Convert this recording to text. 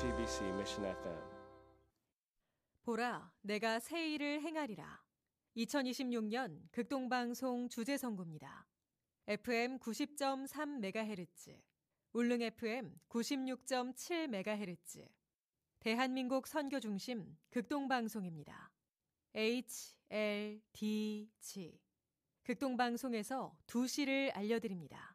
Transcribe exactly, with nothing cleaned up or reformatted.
디비씨 Mission 에프엠. 보라, 내가 새 일을 행하리라. 이천이십육 년 극동방송 주제선구입니다. 에프엠 구십 점 삼 메가헤르츠, 울릉 에프엠 구십육 점 칠 메가헤르츠, 대한민국 선교 중심 극동방송입니다. 에이치 엘 디 지, 극동방송에서 두 시를 알려드립니다.